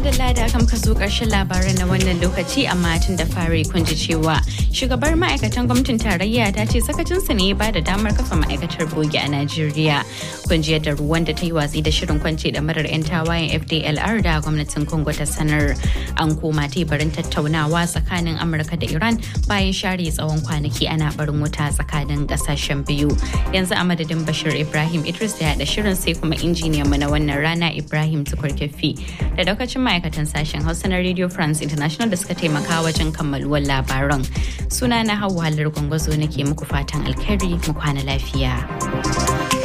madalla da aka muka zo ƙarshen labaran na wannan lokaci amma tun da fari kun ji cewa shugabar ma'aikatan gwamnatin tarayya ta ce sakacinsu ne ba da damar kafa ma'aikatar bogi a Najeriya. Kun ji yadda ruwan da ta yi watsi da shirin kwance da marar 'yan tawayen FDLR da gwamnatin Congo ta sanar. An koma teburin tattaunawa tsakanin Amurka da Iran bayan share tsawon kwanaki ana barin wuta tsakanin ƙasashen biyu. Yanzu a madadin Bashir Ibrahim Idris da yaɗa shirin sai kuma injiniyan mu na wannan rana Ibrahim Tukurkefi da daukacin ma'aikatan sashen Hausa na Radio France International da suka taimaka wajen kammaluwar labaran. Suna na Hauwa Halar Gwangwazo nake muku fatan alkhairi mu kwana lafiya.